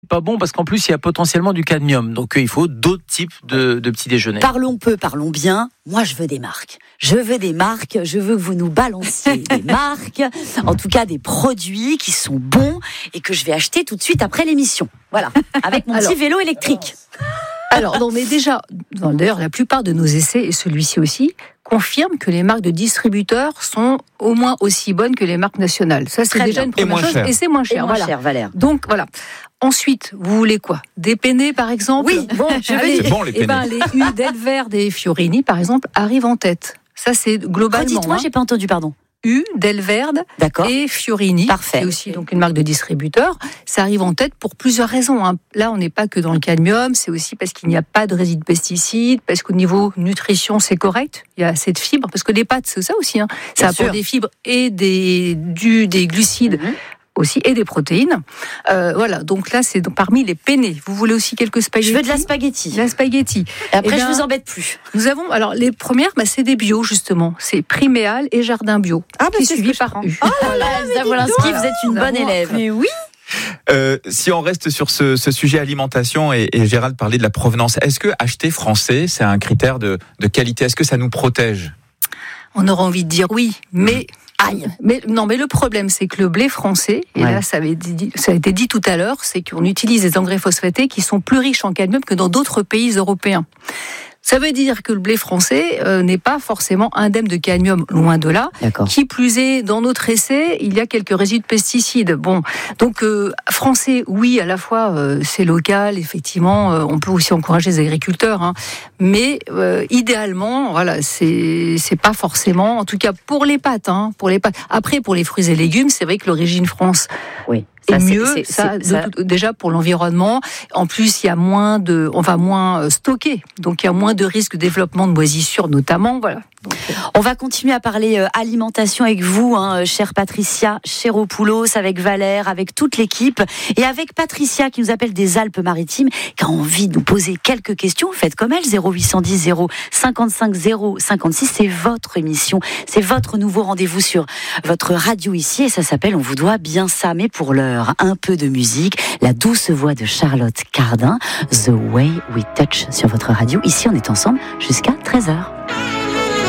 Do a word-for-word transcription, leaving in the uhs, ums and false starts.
pas bon parce qu'en plus il y a potentiellement du cadmium. Donc il faut d'autres types de, de petits déjeuners. Parlons peu, parlons bien. Moi, je veux des marques. Je veux des marques. Je veux que vous nous balanciez des marques. En tout cas, des produits qui sont bons et que je vais acheter tout de suite après l'émission. Voilà, avec mon Alors, petit vélo électrique. Alors, non, mais déjà, d'ailleurs, la plupart de nos essais, et celui-ci aussi, confirment que les marques de distributeurs sont au moins aussi bonnes que les marques nationales. Ça, c'est Très déjà bien. une première Et moins chose. cher. Et c'est moins cher. Et moins voilà. cher, Valère. Donc, voilà. Ensuite, vous voulez quoi ? Des penne, par exemple ? Oui, bon, je veux allez, C'est bon, les eh ben, penne. les U Delverde et Fiorini, par exemple, arrivent en tête. Ça, c'est globalement. Redites-moi, hein. j'ai pas entendu, pardon. U, Delverde D'accord. et Fiorini, Parfait. qui est aussi donc une marque de distributeur. Ça arrive en tête pour plusieurs raisons. hein. Là, on n'est pas que dans le cadmium, c'est aussi parce qu'il n'y a pas de résidus de pesticides, parce qu'au niveau nutrition, c'est correct. Il y a assez de fibres, parce que les pâtes, c'est ça aussi. Hein. Ça Bien apporte sûr. des fibres et des, du, des glucides. Mhm. Aussi, et des protéines. Euh, voilà, donc là, c'est donc parmi les penne. Vous voulez aussi quelques spaghettis ? Je veux de la spaghetti. La spaghetti. Et après, Eh je bien, vous embête plus. Nous avons, alors les premières, bah, c'est des bio justement. C'est Priméal et Jardin Bio. Ah, bah, qui est c'est ce suivi que je par prends. U. Voilà, Zavolinski, vous êtes une Nous bonne avons- élève. Mais oui. Euh, si on reste sur ce, ce sujet alimentation et, et Gérald parlait de la provenance, est-ce que acheter français, c'est un critère de, de qualité ? Est-ce que ça nous protège ? On aura envie de dire oui, mais Aïe. mais non, mais le problème c'est que le blé français, et Ouais. là ça, avait dit, ça a été dit tout à l'heure, c'est qu'on utilise des engrais phosphatés qui sont plus riches en cadmium que dans d'autres pays européens. Ça veut dire que le blé français euh, n'est pas forcément indemne de cadmium, loin de là. D'accord. Qui plus est, dans notre essai, il y a quelques résidus de pesticides. Bon, donc euh, français, oui, à la fois euh, c'est local, effectivement, euh, on peut aussi encourager les agriculteurs, hein, mais euh, idéalement, voilà, c'est c'est pas forcément, en tout cas pour les pâtes, hein, pour les pâtes. Après, pour les fruits et légumes, c'est vrai que l'origine France Oui. est Ça, c'est- mieux, c'est- ça, c'est- de ça- tout- déjà pour l'environnement. En plus, il y a moins de, on va moins euh, stocker, donc il y a moins de risques de développement de moisissures, notamment. Voilà. Donc, euh, On va continuer à parler euh, alimentation avec vous, hein, chère Patricia Chéropoulos, avec Valère, avec toute l'équipe, et avec Patricia qui nous appelle des Alpes-Maritimes, qui a envie de nous poser quelques questions. Faites comme elle, zéro huit cent dix zéro cinquante-cinq zéro cinquante-six, c'est votre émission, c'est votre nouveau rendez-vous sur votre radio ici, et ça s'appelle On vous doit bien ça. Mais pour l'heure, un peu de musique, la douce voix de Charlotte Cardin, The Way We Touch sur votre radio. Ici, on est ensemble jusqu'à treize heures.